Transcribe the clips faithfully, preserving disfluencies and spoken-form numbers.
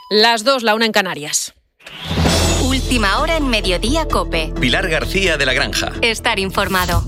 Las dos, la una en Canarias. Última hora en Mediodía COPE. Pilar García de la Granja. Estar informado.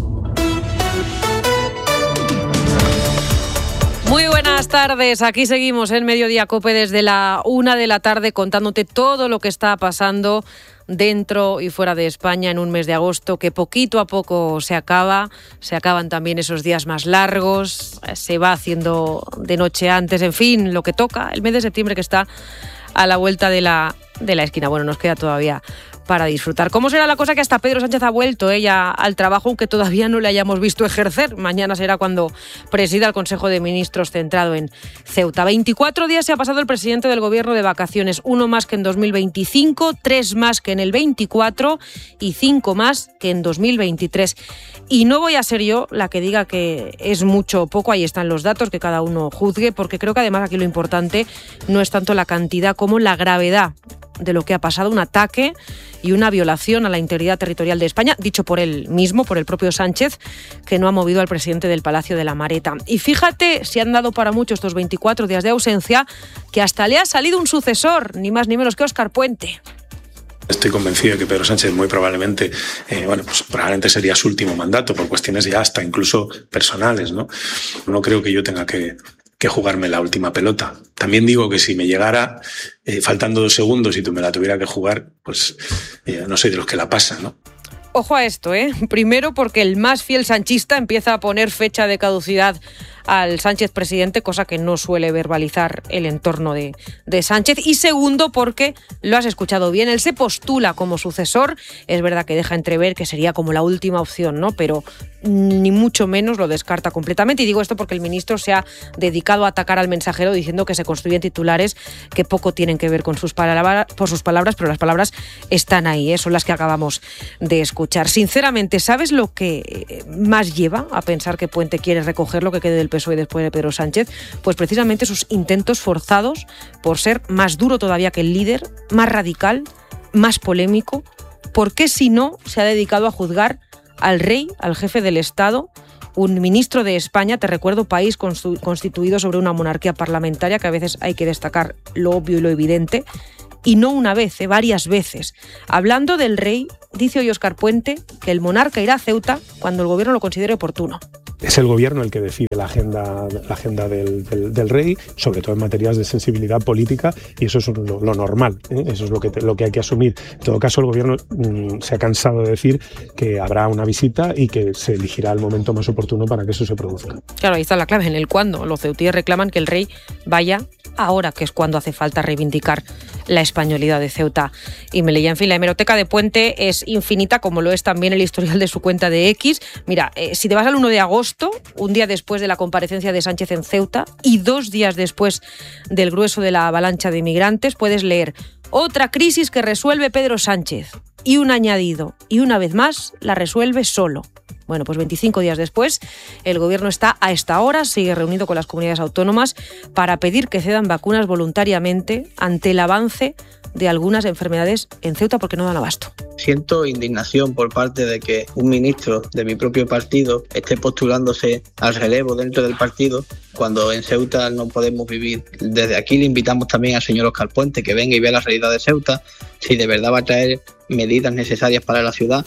Muy buenas tardes, aquí seguimos en Mediodía COPE desde la una de la tarde contándote todo lo que está pasando dentro y fuera de España en un mes de agosto que poquito a poco se acaba, se acaban también esos días más largos, se va haciendo de noche antes, en fin, lo que toca, el mes de septiembre que está a la vuelta de la, de la esquina. Bueno, nos queda todavía para disfrutar. ¿Cómo será la cosa que hasta Pedro Sánchez ha vuelto ella al trabajo, aunque todavía no le hayamos visto ejercer? Mañana será cuando presida el Consejo de Ministros centrado en Ceuta. veinticuatro días se ha pasado el presidente del Gobierno de vacaciones, uno más que en dos mil veinticinco, tres más que en el veinticuatro y cinco más que en dos mil veintitrés. Y no voy a ser yo la que diga que es mucho o poco, ahí están los datos, que cada uno juzgue, porque creo que además aquí lo importante no es tanto la cantidad como la gravedad de lo que ha pasado, un ataque y una violación a la integridad territorial de España, dicho por él mismo, por el propio Sánchez, que no ha movido al presidente del Palacio de la Mareta. Y fíjate, si han dado para mucho estos veinticuatro días de ausencia, que hasta le ha salido un sucesor, ni más ni menos que Óscar Puente. Estoy convencido de que Pedro Sánchez muy probablemente, eh, bueno, pues probablemente sería su último mandato, por cuestiones ya hasta incluso personales, ¿no? No creo que yo tenga que... que jugarme la última pelota. También digo que si me llegara eh, faltando dos segundos y tú me la tuviera que jugar, pues eh, no soy de los que la pasa, ¿no? Ojo a esto, ¿eh? Primero porque el más fiel sanchista empieza a poner fecha de caducidad al Sánchez presidente, cosa que no suele verbalizar el entorno de, de Sánchez. Y segundo porque, lo has escuchado bien, él se postula como sucesor. Es verdad que deja entrever que sería como la última opción, ¿no? Pero ni mucho menos lo descarta completamente. Y digo esto porque el ministro se ha dedicado a atacar al Mensajero diciendo que se construyen titulares que poco tienen que ver con sus palabras, por sus palabras, pero las palabras están ahí, ¿eh? Son las que acabamos de escuchar. Sinceramente, ¿sabes lo que más lleva a pensar que Puente quiere recoger lo que quede del P S O E después de Pedro Sánchez? Pues precisamente sus intentos forzados por ser más duro todavía que el líder, más radical, más polémico. ¿Por qué si no se ha dedicado a juzgar al rey, al jefe del Estado, un ministro de España, te recuerdo, país constituido sobre una monarquía parlamentaria, que a veces hay que destacar lo obvio y lo evidente, y no una vez, eh, varias veces? Hablando del rey, dice hoy Óscar Puente que el monarca irá a Ceuta cuando el gobierno lo considere oportuno. Es el gobierno el que decide la agenda, la agenda del, del, del rey, sobre todo en materias de sensibilidad política, y eso es lo, lo normal, ¿eh? Eso es lo que, te, lo que hay que asumir. En todo caso, el gobierno mmm, se ha cansado de decir que habrá una visita y que se elegirá el momento más oportuno para que eso se produzca. Claro, ahí está la clave, en el cuándo. Los ceutíes reclaman que el rey vaya ahora, que es cuando hace falta reivindicar la españolidad de Ceuta y Melilla. En fin, la hemeroteca de Puente es infinita, como lo es también el historial de su cuenta de X. Mira, eh, si te vas al uno de agosto, un día después de la comparecencia de Sánchez en Ceuta y dos días después del grueso de la avalancha de inmigrantes, puedes leer: otra crisis que resuelve Pedro Sánchez, y un añadido, y una vez más la resuelve solo. Bueno, pues veinticinco días después, el gobierno está a esta hora, sigue reunido con las comunidades autónomas para pedir que cedan vacunas voluntariamente ante el avance de algunas enfermedades en Ceuta porque no dan abasto. Siento indignación por parte de que un ministro de mi propio partido esté postulándose al relevo dentro del partido, cuando en Ceuta no podemos vivir. Desde aquí le invitamos también al señor Óscar Puente que venga y vea la realidad de Ceuta, si de verdad va a traer medidas necesarias para la ciudad.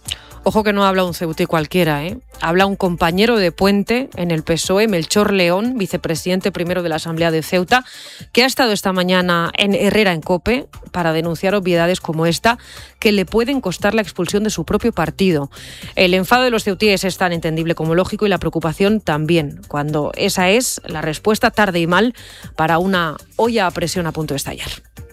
Ojo que no habla un ceutí cualquiera, ¿eh? Habla un compañero de Puente en el P S O E, Melchor León, vicepresidente primero de la Asamblea de Ceuta, que ha estado esta mañana en Herrera en COPE para denunciar obviedades como esta que le pueden costar la expulsión de su propio partido. El enfado de los ceutíes es tan entendible como lógico y la preocupación también, cuando esa es la respuesta tarde y mal para una olla a presión a punto de estallar.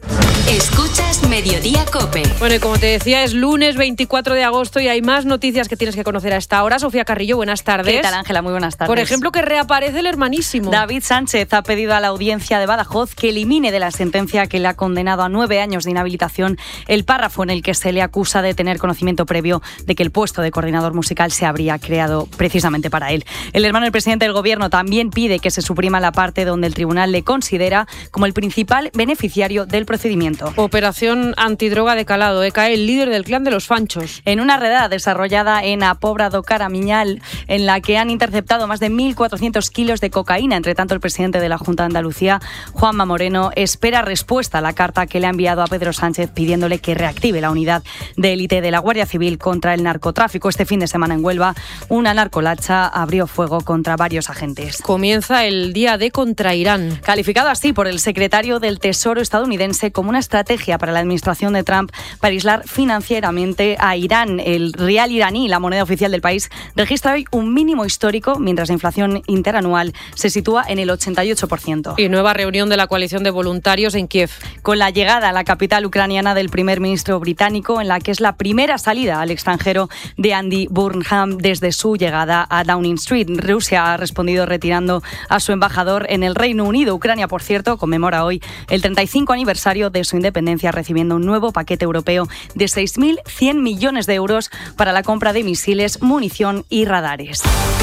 Escuchas Mediodía COPE. Bueno, y como te decía, es lunes veinticuatro de agosto y hay más noticias que tienes que conocer a esta hora. Sofía Carrillo, buenas tardes. ¿Qué tal, Ángela? Muy buenas tardes. Por ejemplo, que reaparece el hermanísimo. David Sánchez ha pedido a la audiencia de Badajoz que elimine de la sentencia que le ha condenado a nueve años de inhabilitación el párrafo en el que se le acusa de tener conocimiento previo de que el puesto de coordinador musical se habría creado precisamente para él. El hermano del presidente del gobierno también pide que se suprima la parte donde el tribunal le considera como el principal beneficiario del procedimiento. ciento. Operación antidroga de calado. E cae el líder del clan de los Fanchos. En una redada desarrollada en A Pobra do Caramiñal, en la que han interceptado más de mil cuatrocientos kilos de cocaína. Entre tanto, el presidente de la Junta de Andalucía, Juanma Moreno, espera respuesta a la carta que le ha enviado a Pedro Sánchez pidiéndole que reactive la unidad de élite de la Guardia Civil contra el narcotráfico. Este fin de semana en Huelva, una narcolacha abrió fuego contra varios agentes. Comienza el día D contra Irán. Calificado así por el secretario del Tesoro estadounidense como una estrategia para la administración de Trump para aislar financieramente a Irán. El rial iraní, la moneda oficial del país, registra hoy un mínimo histórico, mientras la inflación interanual se sitúa en el ochenta y ocho por ciento. Y nueva reunión de la coalición de voluntarios en Kiev. Con la llegada a la capital ucraniana del primer ministro británico, en la que es la primera salida al extranjero de Andy Burnham desde su llegada a Downing Street. Rusia ha respondido retirando a su embajador en el Reino Unido. Ucrania, por cierto, conmemora hoy el treinta y cinco aniversario de su independencia, recibiendo un nuevo paquete europeo de seis mil cien millones de euros para la compra de misiles, munición y radares.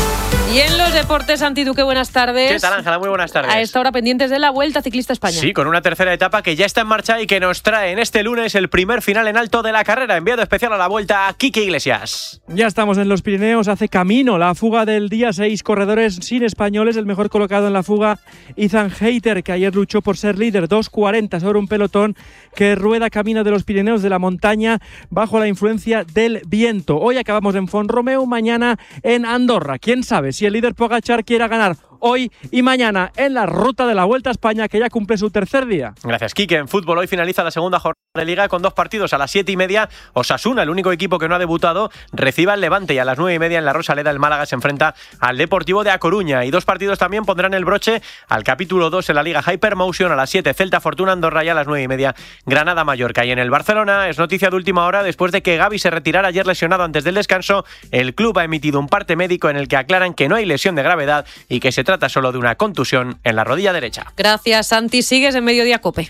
Y en los deportes, Santi Duque, buenas tardes. ¿Qué tal, Ángela? Muy buenas tardes. A esta hora pendientes de la Vuelta Ciclista España. Sí, con una tercera etapa que ya está en marcha y que nos trae en este lunes el primer final en alto de la carrera. Enviado especial a la Vuelta a Quique Iglesias. Ya estamos en los Pirineos, hace camino la fuga del día, seis corredores sin españoles. El mejor colocado en la fuga, Ethan Hayter, que ayer luchó por ser líder, dos cuarenta sobre un pelotón que rueda camino de los Pirineos, de la montaña, bajo la influencia del viento. Hoy acabamos en Font-Romeu, mañana en Andorra. ¿Quién sabe si el líder Pogačar quiera ganar hoy y mañana en la ruta de la Vuelta a España, que ya cumple su tercer día? Gracias, Quique. En fútbol hoy finaliza la segunda jornada de Liga con dos partidos. A las siete y media, Osasuna, el único equipo que no ha debutado, recibe al Levante, y a las nueve y media en la Rosaleda el Málaga se enfrenta al Deportivo de A Coruña. Y dos partidos también pondrán el broche al capítulo dos en la Liga Hypermotion. A las siete, Celta Fortuna Andorra, y a las nueve y media Granada Mallorca. Y en el Barcelona es noticia de última hora, después de que Gavi se retirara ayer lesionado antes del descanso. El club ha emitido un parte médico en el que aclaran que no hay lesión de gravedad y que se trata solo de una contusión en la rodilla derecha. Gracias, Santi. Sigues en Mediodía Cope.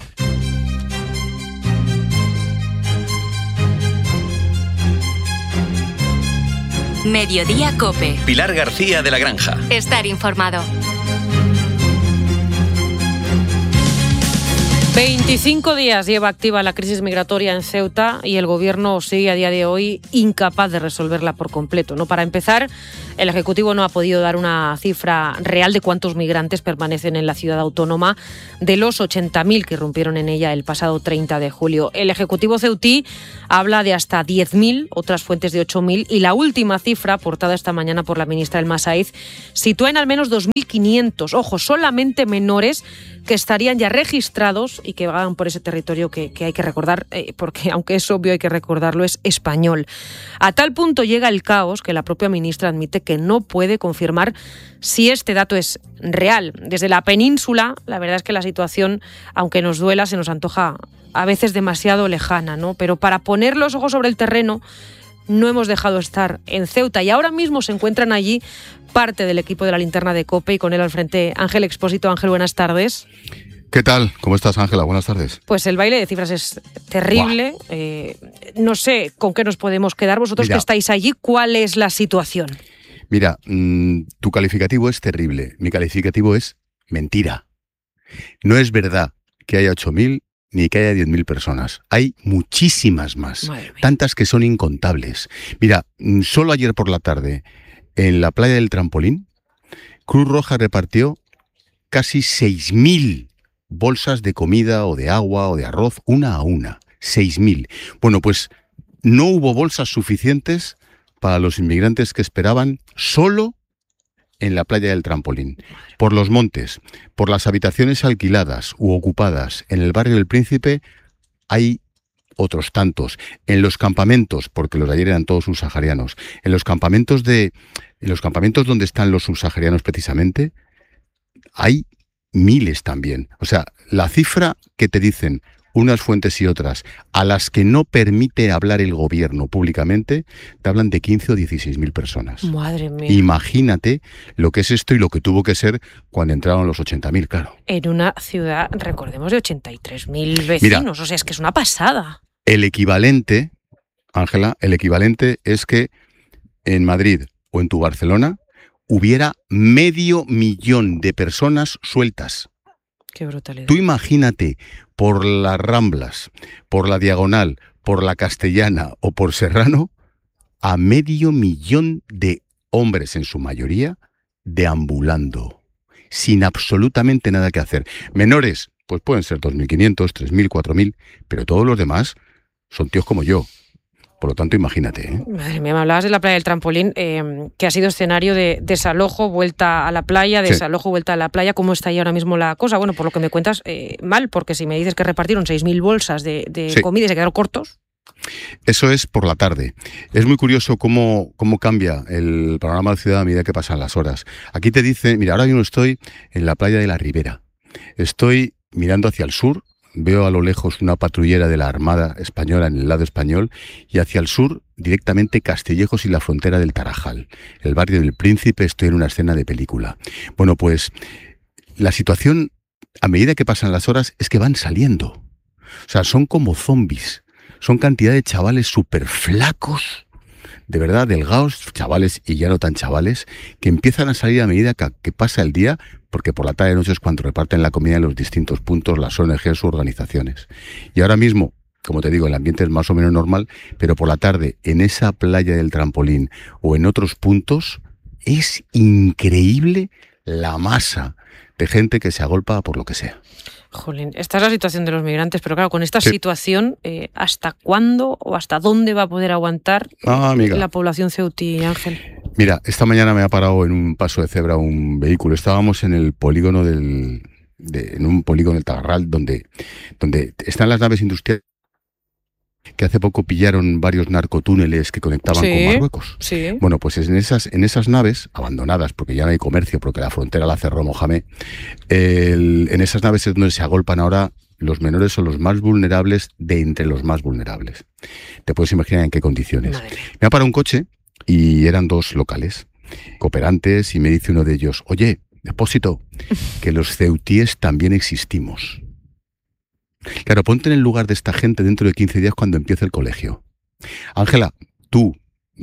Mediodía Cope. Pilar García de la Granja. Estar informado. veinticinco días lleva activa la crisis migratoria en Ceuta y el gobierno sigue a día de hoy incapaz de resolverla por completo, ¿no? Para empezar, el Ejecutivo no ha podido dar una cifra real de cuántos migrantes permanecen en la ciudad autónoma de los ochenta mil que irrumpieron en ella el pasado treinta de julio. El Ejecutivo ceutí habla de hasta diez mil, otras fuentes de ocho mil, y la última cifra, aportada esta mañana por la ministra El Masaiz, sitúa en al menos dos mil quinientos, ojo, solamente menores que estarían ya registrados y que vagan por ese territorio que, que hay que recordar, eh, porque aunque es obvio hay que recordarlo, es español. A tal punto llega el caos que la propia ministra admite que no puede confirmar si este dato es real. Desde la península, la verdad es que la situación, aunque nos duela, se nos antoja a veces demasiado lejana, ¿no? Pero para poner los ojos sobre el terreno, no hemos dejado estar en Ceuta y ahora mismo se encuentran allí parte del equipo de la Linterna de COPE y con él al frente Ángel Expósito. Ángel, buenas tardes. ¿Qué tal? ¿Cómo estás, Ángela? Buenas tardes. Pues el baile de cifras es terrible. Eh, no sé con qué nos podemos quedar. Vosotros Mira, que estáis allí, ¿cuál es la situación? Mira, mmm, tu calificativo es terrible. Mi calificativo es mentira. No es verdad que haya ocho mil ni que haya diez mil personas. Hay muchísimas más. Tantas que son incontables. Mira, solo ayer por la tarde, en la playa del Trampolín, Cruz Roja repartió casi seis mil bolsas de comida o de agua o de arroz, una a una. seis mil. Bueno, pues no hubo bolsas suficientes para los inmigrantes que esperaban solo en la playa del Trampolín. Por los montes, por las habitaciones alquiladas u ocupadas en el barrio del Príncipe, hay otros tantos. En los campamentos, porque los de ayer eran todos subsaharianos, en los campamentos de, en los campamentos donde están los subsaharianos precisamente, hay miles también. O sea, la cifra que te dicen unas fuentes y otras, a las que no permite hablar el gobierno públicamente, te hablan de quince o dieciséis mil personas. Madre mía. Imagínate lo que es esto y lo que tuvo que ser cuando entraron los ochenta mil, claro. En una ciudad, recordemos, de ochenta y tres mil vecinos. Mira, o sea, es que es una pasada. El equivalente, Ángela, el equivalente es que en Madrid o en tu Barcelona hubiera medio millón de personas sueltas. Qué brutalidad. Tú imagínate por las Ramblas, por la Diagonal, por la Castellana o por Serrano, a medio millón de hombres, en su mayoría, deambulando, sin absolutamente nada que hacer. Menores, pues pueden ser dos mil quinientos, tres mil, cuatro mil, pero todos los demás son tíos como yo. Por lo tanto, imagínate. ¿eh? Madre mía, me hablabas de la playa del Trampolín, eh, que ha sido escenario de desalojo, vuelta a la playa, desalojo, sí. vuelta a la playa. ¿Cómo está ahí ahora mismo la cosa? Bueno, por lo que me cuentas, eh, mal, porque si me dices que repartieron seis mil bolsas de, de sí. comida y se quedaron cortos. Eso es por la tarde. Es muy curioso cómo, cómo cambia el panorama de la ciudad a medida que pasan las horas. Aquí te dice, mira, ahora mismo estoy en la playa de la Ribera. Estoy mirando hacia el sur. Veo a lo lejos una patrullera de la Armada Española en el lado español y hacia el sur directamente Castillejos y la frontera del Tarajal. El barrio del Príncipe, estoy en una escena de película. Bueno, pues la situación a medida que pasan las horas es que van saliendo. O sea, son como zombies. Son cantidad de chavales súper flacos, de verdad, delgados, chavales y ya no tan chavales, que empiezan a salir a medida que, que pasa el día, porque por la tarde y noche es cuando reparten la comida en los distintos puntos, las O N Ges u organizaciones. Y ahora mismo, como te digo, el ambiente es más o menos normal, pero por la tarde, en esa playa del Trampolín o en otros puntos, es increíble la masa de gente que se agolpa por lo que sea. Jolín, esta es la situación de los migrantes, pero claro, con esta sí. situación, eh, ¿hasta cuándo o hasta dónde va a poder aguantar ah, la población ceutí, Ángel? Mira, esta mañana me ha parado en un paso de cebra un vehículo. Estábamos en el polígono del, de, en un polígono del Tagarral, donde, donde están las naves industriales que hace poco pillaron varios narcotúneles que conectaban sí, con Marruecos. Sí. Bueno, pues en esas, en esas naves, abandonadas, porque ya no hay comercio, porque la frontera la cerró Mohamed, el, en esas naves es donde se agolpan ahora los menores son los más vulnerables de entre los más vulnerables. Te puedes imaginar en qué condiciones. Madre. Me ha parado un coche y eran dos locales, cooperantes, y me dice uno de ellos, oye, Expósito, que los ceutíes también existimos. Claro, ponte en el lugar de esta gente dentro de quince días cuando empiece el colegio. Ángela, tú,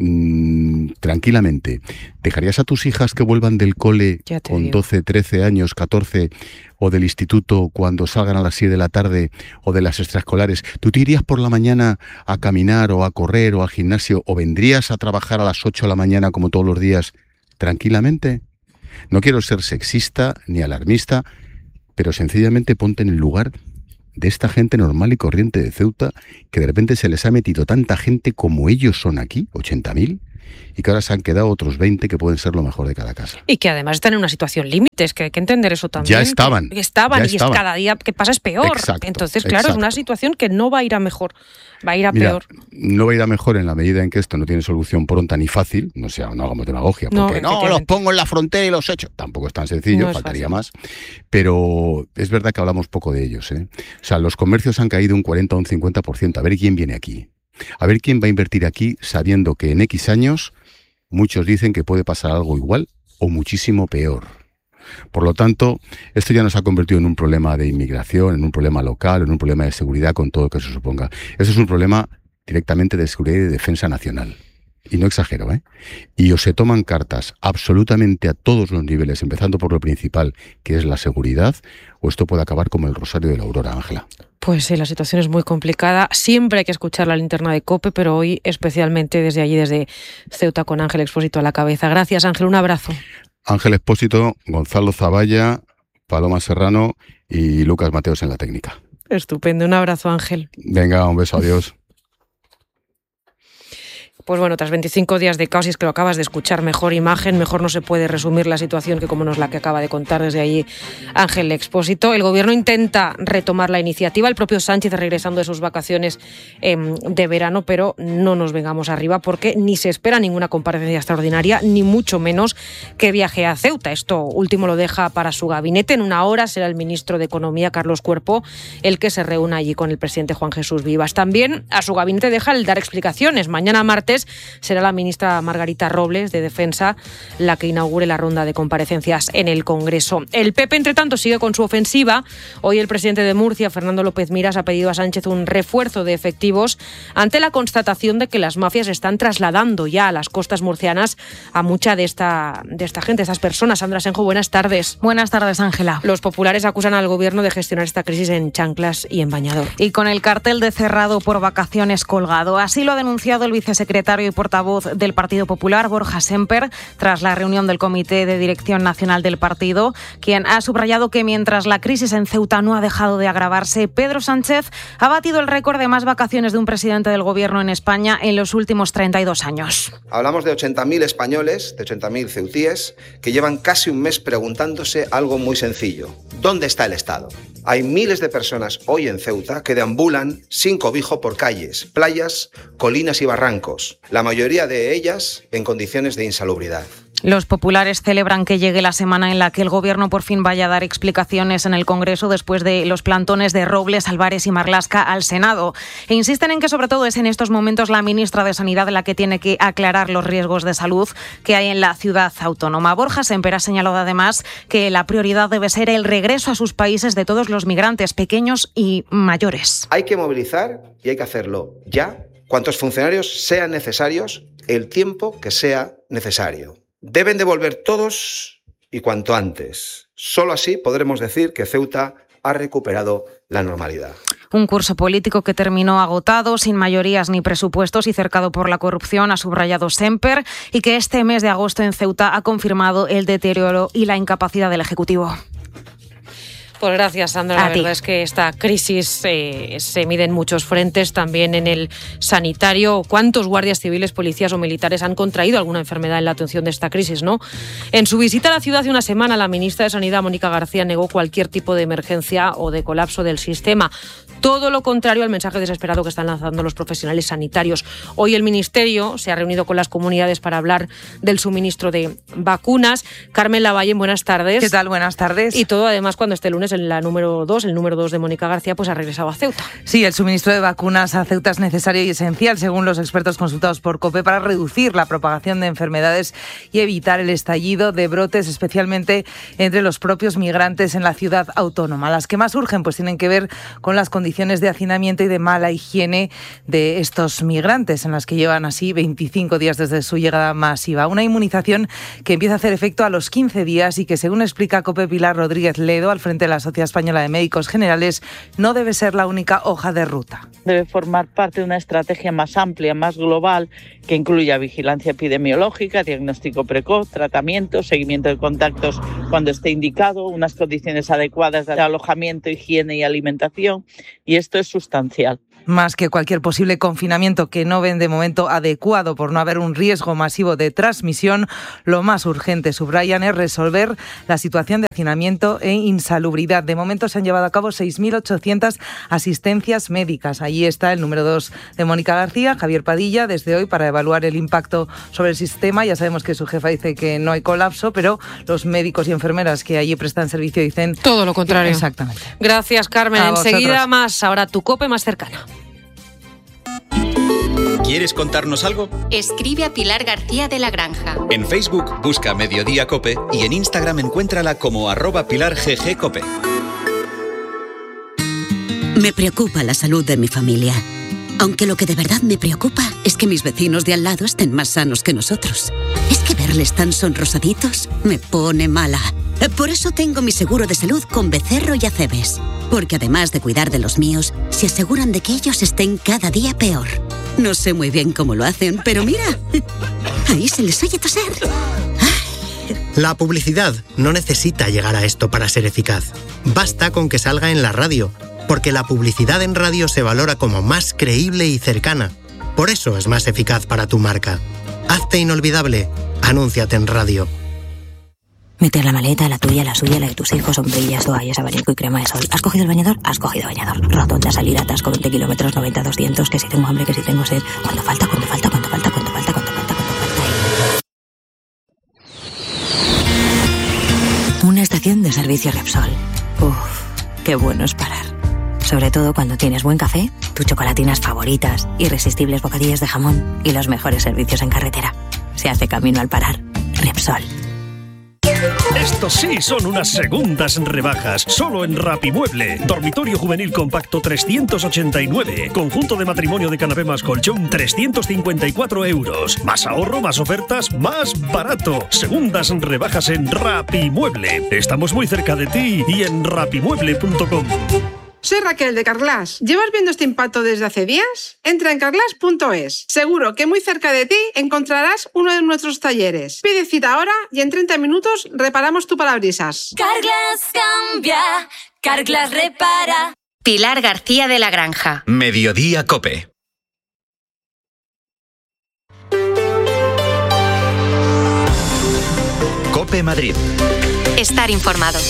mmm, tranquilamente, ¿dejarías a tus hijas que vuelvan del cole con digo. doce, trece años, catorce, o del instituto cuando salgan a las siete de la tarde, o de las extraescolares? ¿Tú te irías por la mañana a caminar, o a correr, o al gimnasio, o vendrías a trabajar a las ocho de la mañana como todos los días, tranquilamente? No quiero ser sexista ni alarmista, pero sencillamente ponte en el lugar de esta gente normal y corriente de Ceuta, que de repente se les ha metido tanta gente como ellos son aquí, ochenta mil, y que ahora se han quedado otros veinte que pueden ser lo mejor de cada casa. Y que además están en una situación límite, es que hay que entender eso también. Ya estaban. Que estaban, ya y estaban. Es cada día que pasa es peor. Exacto, Entonces, claro, exacto. es una situación que no va a ir a mejor, va a ir a Mira, peor. No va a ir a mejor en la medida en que esto no tiene solución pronta ni fácil, no sea, no hagamos demagogia, porque no, no los pongo en la frontera y los echo. Tampoco es tan sencillo, no faltaría fácil. más. Pero es verdad que hablamos poco de ellos, ¿eh? O sea, los comercios han caído un cuarenta o un cincuenta por ciento. A ver quién viene aquí. A ver quién va a invertir aquí sabiendo que en X años muchos dicen que puede pasar algo igual o muchísimo peor. Por lo tanto, esto ya nos ha convertido en un problema de inmigración, en un problema local, en un problema de seguridad con todo lo que se suponga. Eso es un problema directamente de seguridad y de defensa nacional. Y no exagero, ¿eh? Y o se toman cartas absolutamente a todos los niveles, empezando por lo principal, que es la seguridad, o esto puede acabar como el Rosario de la Aurora, Ángela. Pues sí, la situación es muy complicada. Siempre hay que escuchar la linterna de COPE, pero hoy especialmente desde allí, desde Ceuta, con Ángel Expósito a la cabeza. Gracias, Ángel, un abrazo. Ángel Expósito, Gonzalo Zavalla, Paloma Serrano y Lucas Mateos en la técnica. Estupendo, un abrazo, Ángel. Venga, un beso, adiós. Pues bueno, tras veinticinco días de caos, y es que lo acabas de escuchar, mejor imagen, mejor no se puede resumir la situación que como nos la que acaba de contar desde allí Ángel Expósito. El gobierno intenta retomar la iniciativa, el propio Sánchez regresando de sus vacaciones eh, de verano, pero no nos vengamos arriba porque ni se espera ninguna comparecencia extraordinaria, ni mucho menos que viaje a Ceuta. Esto último lo deja para su gabinete. En una hora será el ministro de Economía, Carlos Cuerpo, el que se reúna allí con el presidente Juan Jesús Vivas. También a su gabinete deja el dar explicaciones. Mañana martes miércoles será la ministra Margarita Robles de Defensa la que inaugure la ronda de comparecencias en el Congreso. El P P, entre tanto, sigue con su ofensiva. Hoy el presidente de Murcia, Fernando López Miras, ha pedido a Sánchez un refuerzo de efectivos ante la constatación de que las mafias están trasladando ya a las costas murcianas a mucha de esta, de esta gente, estas personas. Sandra Senjo, buenas tardes. Buenas tardes, Ángela. Los populares acusan al gobierno de gestionar esta crisis en chanclas y en bañador. Y con el cartel de cerrado por vacaciones colgado. Así lo ha denunciado el vicesecretario y portavoz del Partido Popular, Borja Sémper, tras la reunión del Comité de Dirección Nacional del partido, quien ha subrayado que mientras la crisis en Ceuta no ha dejado de agravarse, Pedro Sánchez ha batido el récord de más vacaciones de un presidente del gobierno en España en los últimos treinta y dos años. Hablamos de ochenta mil españoles, de ochenta mil ceutíes, que llevan casi un mes preguntándose algo muy sencillo. ¿Dónde está el Estado? Hay miles de personas hoy en Ceuta que deambulan sin cobijo por calles, playas, colinas y barrancos, la mayoría de ellas en condiciones de insalubridad. Los populares celebran que llegue la semana en la que el gobierno por fin vaya a dar explicaciones en el Congreso después de los plantones de Robles, Álvarez y Marlaska al Senado. E insisten en que sobre todo es en estos momentos la ministra de Sanidad la que tiene que aclarar los riesgos de salud que hay en la ciudad autónoma. Borja Sémper ha señalado además que la prioridad debe ser el regreso a sus países de todos los migrantes, pequeños y mayores. Hay que movilizar y hay que hacerlo ya, cuantos funcionarios sean necesarios, el tiempo que sea necesario. Deben devolver todos y cuanto antes. Solo así podremos decir que Ceuta ha recuperado la normalidad. Un curso político que terminó agotado, sin mayorías ni presupuestos y cercado por la corrupción, ha subrayado Sémper, y que este mes de agosto en Ceuta ha confirmado el deterioro y la incapacidad del Ejecutivo. Pues gracias, Sandra. La verdad es que esta crisis eh, se mide en muchos frentes, también en el sanitario. ¿Cuántos guardias civiles, policías o militares han contraído alguna enfermedad en la atención de esta crisis, no? En su visita a la ciudad de una semana, la ministra de Sanidad, Mónica García, negó cualquier tipo de emergencia o de colapso del sistema. Todo lo contrario al mensaje desesperado que están lanzando los profesionales sanitarios. Hoy el Ministerio se ha reunido con las comunidades para hablar del suministro de vacunas. Carmen Lavalle, buenas tardes. ¿Qué tal? Buenas tardes. Y todo además cuando este lunes en la número dos, el número dos de Mónica García, pues ha regresado a Ceuta. Sí, el suministro de vacunas a Ceuta es necesario y esencial, según los expertos consultados por COPE, para reducir la propagación de enfermedades y evitar el estallido de brotes, especialmente entre los propios migrantes en la ciudad autónoma. Las que más urgen pues tienen que ver con las condiciones de hacinamiento y de mala higiene de estos migrantes, en las que llevan así veinticinco días desde su llegada masiva. Una inmunización que empieza a hacer efecto a los quince días y que, según explica COPE Pilar Rodríguez Ledo, al frente de la Sociedad Española de Médicos Generales, no debe ser la única hoja de ruta. Debe formar parte de una estrategia más amplia, más global, que incluya vigilancia epidemiológica, diagnóstico precoz, tratamiento, seguimiento de contactos cuando esté indicado, unas condiciones adecuadas de alojamiento, higiene y alimentación, y esto es sustancial. Más que cualquier posible confinamiento que no ven de momento adecuado por no haber un riesgo masivo de transmisión, lo más urgente, subrayan, es resolver la situación de hacinamiento e insalubridad. De momento se han llevado a cabo seis mil ochocientas asistencias médicas. Allí está el número dos de Mónica García, Javier Padilla, desde hoy para evaluar el impacto sobre el sistema. Ya sabemos que su jefa dice que no hay colapso, pero los médicos y enfermeras que allí prestan servicio dicen todo lo contrario. Exactamente. Gracias, Carmen. Enseguida más. Ahora tu COPE más cercana. ¿Quieres contarnos algo? Escribe a Pilar García de la Granja. En Facebook busca Mediodía Cope y en Instagram encuéntrala como arroba Pilar G G Cope. Me preocupa la salud de mi familia. Aunque lo que de verdad me preocupa es que mis vecinos de al lado estén más sanos que nosotros. Es que verles tan sonrosaditos me pone mala. Por eso tengo mi seguro de salud con Becerro y Acebes. Porque además de cuidar de los míos, se aseguran de que ellos estén cada día peor. No sé muy bien cómo lo hacen, pero mira, ahí se les oye toser. La publicidad no necesita llegar a esto para ser eficaz. Basta con que salga en la radio, porque la publicidad en radio se valora como más creíble y cercana. Por eso es más eficaz para tu marca. Hazte inolvidable. Anúnciate en radio. Meter la maleta, la tuya, la suya, la de tus hijos, sombrillas, toallas, abanico y crema de sol. ¿Has cogido el bañador? Has cogido bañador. Rotonda, salida, atasco, veinte kilómetros, noventa, doscientos, que si tengo hambre, que si tengo sed. ¿Cuánto falta? ¿Cuánto falta? ¿Cuánto falta? ¿Cuánto falta? ¿Cuánto falta? ¿Cuánto falta? Una estación de servicio Repsol. Uf, qué bueno es parar. Sobre todo cuando tienes buen café, tus chocolatinas favoritas, irresistibles bocadillos de jamón y los mejores servicios en carretera. Se hace camino al parar. Repsol. Estos sí son unas segundas rebajas, solo en Rapimueble. Dormitorio juvenil compacto trescientos ochenta y nueve. Conjunto de matrimonio de canapé más colchón trescientos cincuenta y cuatro euros. Más ahorro, más ofertas, más barato. Segundas rebajas en Rapimueble. Estamos muy cerca de ti y en rapimueble punto com. Soy Raquel de Carglass. ¿Llevas viendo este impacto desde hace días? Entra en carglass punto es. Seguro que muy cerca de ti encontrarás uno de nuestros talleres. Pide cita ahora y en treinta minutos reparamos tu parabrisas. Carglass cambia, Carglass repara. Pilar García de la Granja. Mediodía COPE. COPE Madrid. Estar informado.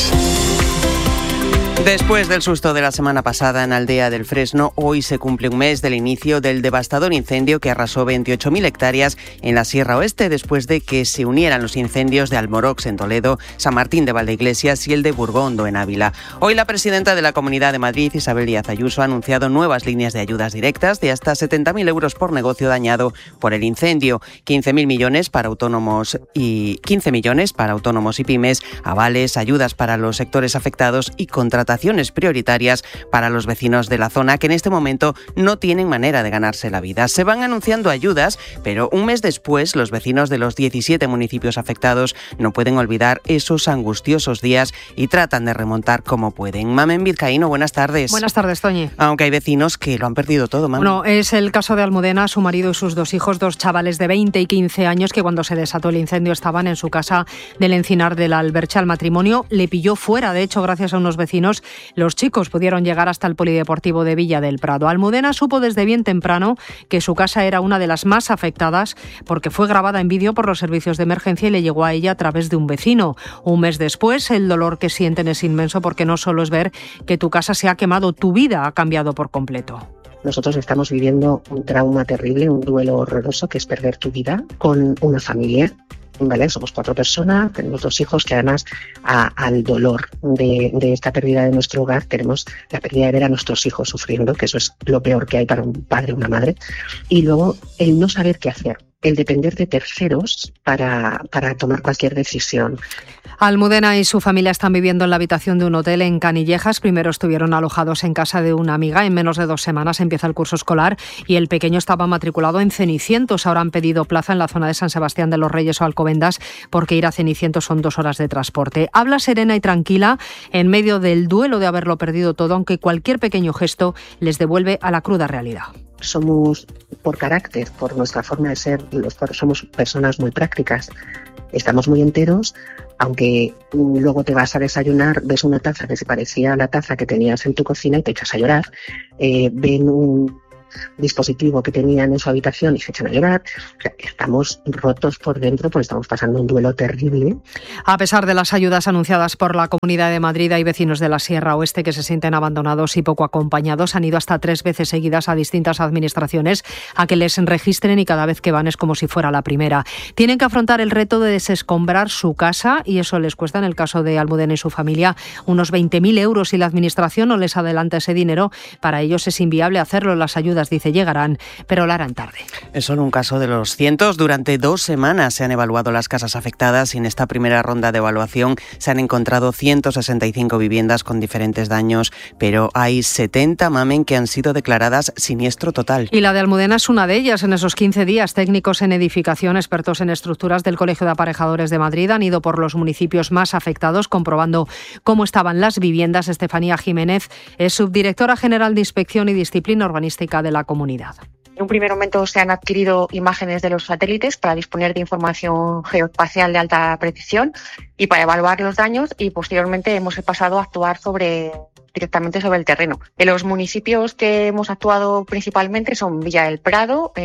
Después del susto de la semana pasada en Aldea del Fresno, hoy se cumple un mes del inicio del devastador incendio que arrasó veintiocho mil hectáreas en la Sierra Oeste, después de que se unieran los incendios de Almorox en Toledo, San Martín de Valdeiglesias y el de Burgondo en Ávila. Hoy la presidenta de la Comunidad de Madrid, Isabel Díaz Ayuso, ha anunciado nuevas líneas de ayudas directas de hasta setenta mil euros por negocio dañado por el incendio, quince mil millones para autónomos y quince millones para autónomos y pymes, avales, ayudas para los sectores afectados y contrataciones prioritarias para los vecinos de la zona que en este momento no tienen manera de ganarse la vida. Se van anunciando ayudas, pero un mes después los vecinos de los diecisiete municipios afectados no pueden olvidar esos angustiosos días y tratan de remontar como pueden. Mamen Vizcaíno, buenas tardes. Buenas tardes, Toñi. Aunque hay vecinos que lo han perdido todo, Mamen. Bueno, es el caso de Almudena, su marido y sus dos hijos, dos chavales de veinte y quince años que cuando se desató el incendio estaban en su casa del Encinar de la Albercha. El matrimonio le pilló fuera, de hecho, gracias a unos vecinos. Los chicos pudieron llegar hasta el Polideportivo de Villa del Prado. Almudena supo desde bien temprano que su casa era una de las más afectadas porque fue grabada en vídeo por los servicios de emergencia y le llegó a ella a través de un vecino. Un mes después, el dolor que sienten es inmenso porque no solo es ver que tu casa se ha quemado, tu vida ha cambiado por completo. Nosotros estamos viviendo un trauma terrible, un duelo horroroso que es perder tu vida con una familia. ¿Vale? Somos cuatro personas, tenemos dos hijos que además a, al dolor de, de esta pérdida de nuestro hogar tenemos la pérdida de ver a nuestros hijos sufriendo, que eso es lo peor que hay para un padre o una madre, y luego el no saber qué hacer, el depender de terceros para, para tomar cualquier decisión. Almudena y su familia están viviendo en la habitación de un hotel en Canillejas. Primero estuvieron alojados en casa de una amiga. En menos de dos semanas empieza el curso escolar y el pequeño estaba matriculado en Cenicientos. Ahora han pedido plaza en la zona de San Sebastián de los Reyes o Alcobendas porque ir a Cenicientos son dos horas de transporte. Habla serena y tranquila en medio del duelo de haberlo perdido todo, aunque cualquier pequeño gesto les devuelve a la cruda realidad. Somos, por carácter, por nuestra forma de ser, los cuatro somos personas muy prácticas. Estamos muy enteros, aunque luego te vas a desayunar, ves una taza que se parecía a la taza que tenías en tu cocina y te echas a llorar. Eh, ven un dispositivo que tenían en su habitación y se echan a llorar. O sea, estamos rotos por dentro porque estamos pasando un duelo terrible. A pesar de las ayudas anunciadas por la Comunidad de Madrid, hay vecinos de la Sierra Oeste que se sienten abandonados y poco acompañados. Han ido hasta tres veces seguidas a distintas administraciones a que les registren y cada vez que van es como si fuera la primera. Tienen que afrontar el reto de desescombrar su casa y eso les cuesta, en el caso de Almudena y su familia, unos veinte mil euros. Si la administración no les adelanta ese dinero, para ellos es inviable hacerlo. Las ayudas, dice, llegarán, pero lo harán tarde. Es solo un caso de los cientos. Durante dos semanas se han evaluado las casas afectadas y en esta primera ronda de evaluación se han encontrado ciento sesenta y cinco viviendas con diferentes daños, pero hay setenta, Mamen, que han sido declaradas siniestro total. Y la de Almudena es una de ellas. En esos quince días, técnicos en edificación, expertos en estructuras del Colegio de Aparejadores de Madrid han ido por los municipios más afectados comprobando cómo estaban las viviendas. Estefanía Jiménez es subdirectora general de Inspección y Disciplina Urbanística de la comunidad. En un primer momento se han adquirido imágenes de los satélites para disponer de información geoespacial de alta precisión y para evaluar los daños, y posteriormente hemos pasado a actuar sobre directamente sobre el terreno. En los municipios que hemos actuado principalmente son Villa del Prado, eh,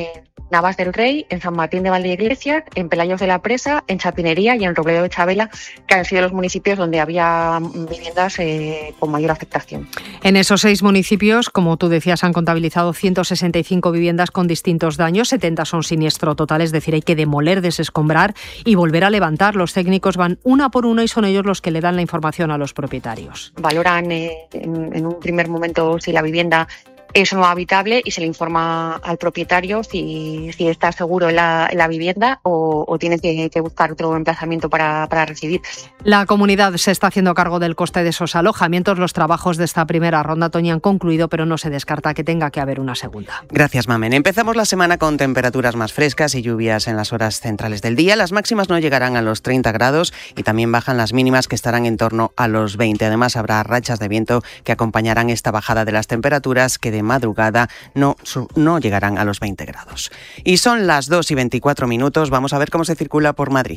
Navas del Rey, en San Martín de Valdeiglesias, en Pelayos de la Presa, en Chapinería y en Robledo de Chavela, que han sido los municipios donde había viviendas eh, con mayor afectación. En esos seis municipios, como tú decías, han contabilizado ciento sesenta y cinco viviendas con distintos daños, setenta son siniestro total, es decir, hay que demoler, desescombrar y volver a levantar. Los técnicos van una por una y son ellos los que le dan la información a los propietarios. Valoran eh, en, en un primer momento si la vivienda es no habitable y se le informa al propietario si, si está seguro en la, en la vivienda o, o tiene que, que buscar otro emplazamiento para, para residir. La comunidad se está haciendo cargo del coste de esos alojamientos. Los trabajos de esta primera ronda, Toñi, han concluido, pero no se descarta que tenga que haber una segunda. Gracias, Mamen. Empezamos la semana con temperaturas más frescas y lluvias en las horas centrales del día. Las máximas no llegarán a los treinta grados y también bajan las mínimas, que estarán en torno a los veinte. Además, habrá rachas de viento que acompañarán esta bajada de las temperaturas, que de madrugada no, no llegarán a los veinte grados. Y son las dos y veinticuatro minutos. Vamos a ver cómo se circula por Madrid.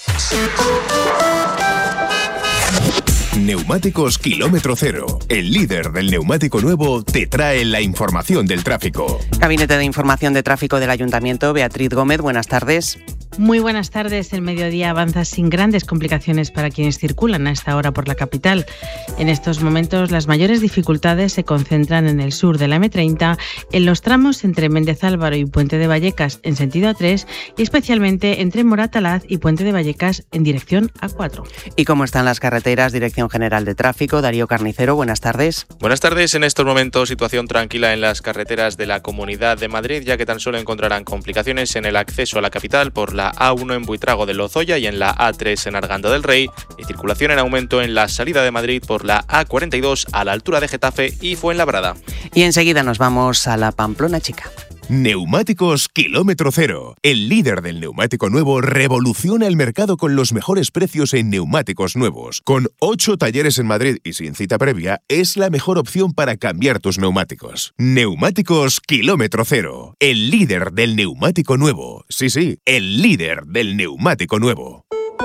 Neumáticos Kilómetro Cero, el líder del neumático nuevo, te trae la información del tráfico. Gabinete de Información de Tráfico del Ayuntamiento, Beatriz Gómez, buenas tardes. Muy buenas tardes. El mediodía avanza sin grandes complicaciones para quienes circulan a esta hora por la capital. En estos momentos, las mayores dificultades se concentran en el sur de la eme treinta, en los tramos entre Méndez Álvaro y Puente de Vallecas en sentido A tres y especialmente entre Moratalaz y Puente de Vallecas en dirección A cuatro. ¿Y cómo están las carreteras? Dirección General de Tráfico, Darío Carnicero, buenas tardes. Buenas tardes. En estos momentos, situación tranquila en las carreteras de la Comunidad de Madrid, ya que tan solo encontrarán complicaciones en el acceso a la capital por la A uno en Buitrago de Lozoya y en la A tres en Arganda del Rey, y circulación en aumento en la salida de Madrid por la A cuarenta y dos a la altura de Getafe y Fuenlabrada. Y enseguida nos vamos a la Pamplona Chica. Neumáticos Kilómetro Cero, el líder del neumático nuevo, revoluciona el mercado con los mejores precios en neumáticos nuevos. Con ocho talleres en Madrid y sin cita previa, es la mejor opción para cambiar tus neumáticos. Neumáticos Kilómetro Cero, el líder del neumático nuevo. Sí, sí, el líder del neumático nuevo.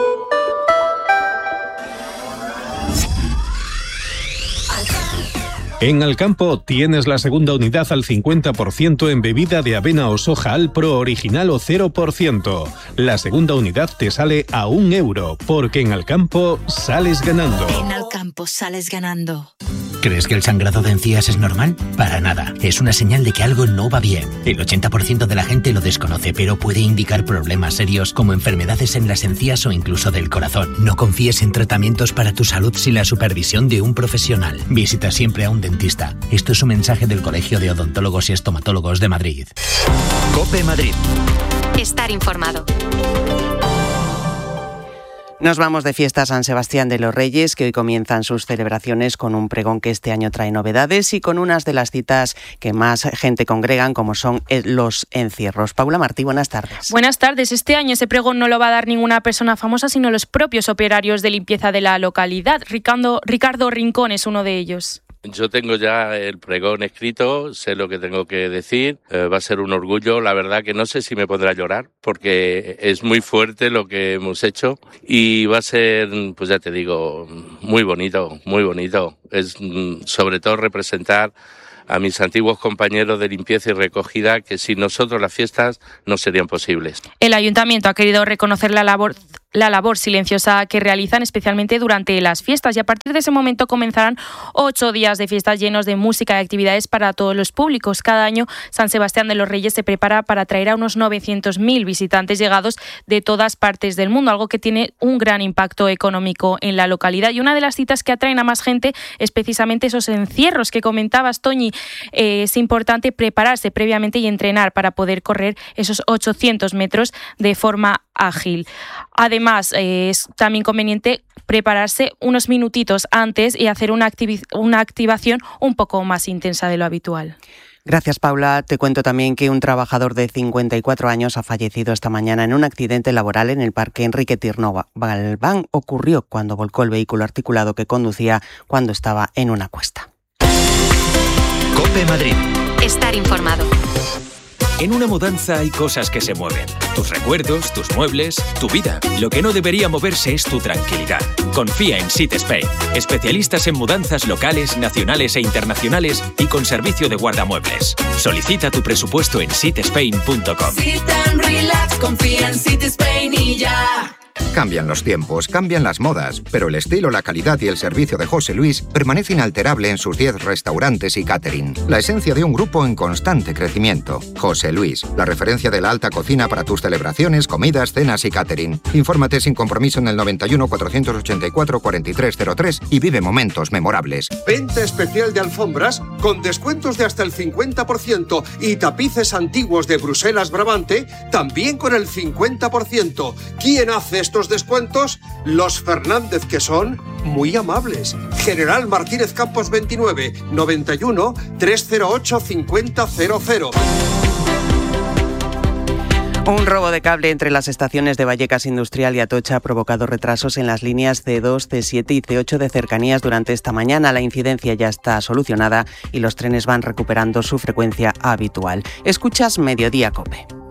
En Alcampo tienes la segunda unidad al cincuenta por ciento en bebida de avena o soja Alpro original o cero por ciento. La segunda unidad te sale a un euro, porque en Alcampo sales ganando. En Alcampo sales ganando. ¿Crees que el sangrado de encías es normal? Para nada. Es una señal de que algo no va bien. El ochenta por ciento de la gente lo desconoce, pero puede indicar problemas serios como enfermedades en las encías o incluso del corazón. No confíes en tratamientos para tu salud sin la supervisión de un profesional. Visita siempre a un dentista. Esto es un mensaje del Colegio de Odontólogos y Estomatólogos de Madrid. COPE Madrid. Estar informado. Nos vamos de fiesta a San Sebastián de los Reyes, que hoy comienzan sus celebraciones con un pregón que este año trae novedades y con unas de las citas que más gente congregan, como son los encierros. Paula Martí, buenas tardes. Buenas tardes. Este año ese pregón no lo va a dar ninguna persona famosa, sino los propios operarios de limpieza de la localidad. Ricardo, Ricardo Rincón es uno de ellos. Yo tengo ya el pregón escrito, sé lo que tengo que decir, eh, va a ser un orgullo, la verdad que no sé si me pondré a llorar porque es muy fuerte lo que hemos hecho y va a ser, pues ya te digo, muy bonito, muy bonito. Es sobre todo representar a mis antiguos compañeros de limpieza y recogida, que sin nosotros las fiestas no serían posibles. El ayuntamiento ha querido reconocer la labor la labor silenciosa que realizan, especialmente durante las fiestas, y a partir de ese momento comenzarán ocho días de fiestas llenos de música y actividades para todos los públicos. Cada año San Sebastián de los Reyes se prepara para atraer a unos novecientos mil visitantes llegados de todas partes del mundo, algo que tiene un gran impacto económico en la localidad. Y una de las citas que atraen a más gente es precisamente esos encierros que comentabas, Toñi. Eh, es importante prepararse previamente y entrenar para poder correr esos ochocientos metros de forma ágil. Además, eh, es también conveniente prepararse unos minutitos antes y hacer una, activi- una activación un poco más intensa de lo habitual. Gracias, Paula. Te cuento también que un trabajador de cincuenta y cuatro años ha fallecido esta mañana en un accidente laboral en el Parque Enrique Tirno Galván. Ocurrió cuando volcó el vehículo articulado que conducía cuando estaba en una cuesta. COPE Madrid. Estar informado. En una mudanza hay cosas que se mueven. Tus recuerdos, tus muebles, tu vida. Lo que no debería moverse es tu tranquilidad. Confía en Sit Spain. Especialistas en mudanzas locales, nacionales e internacionales y con servicio de guardamuebles. Solicita tu presupuesto en sit spain punto com. Sit and relax, confía en Sit Spain y ya. Cambian los tiempos, cambian las modas, pero el estilo, la calidad y el servicio de José Luis permanece inalterable en sus diez restaurantes y catering. La esencia de un grupo en constante crecimiento. José Luis, la referencia de la alta cocina para tus celebraciones, comidas, cenas y catering. Infórmate sin compromiso en el noventa y uno, cuatrocientos ochenta y cuatro, cuarenta y tres cero tres y vive momentos memorables. Venta especial de alfombras con descuentos de hasta el cincuenta por ciento y tapices antiguos de Bruselas Brabante también con el cincuenta por ciento. ¿Quién hace estos descuentos? Los Fernández, que son muy amables. General Martínez Campos veintinueve, noventa y uno, trescientos ocho, cincuenta cero cero. Un robo de cable entre las estaciones de Vallecas Industrial y Atocha ha provocado retrasos en las líneas C dos, C siete y C ocho de cercanías durante esta mañana. La incidencia ya está solucionada y los trenes van recuperando su frecuencia habitual. Escuchas Mediodía COPE.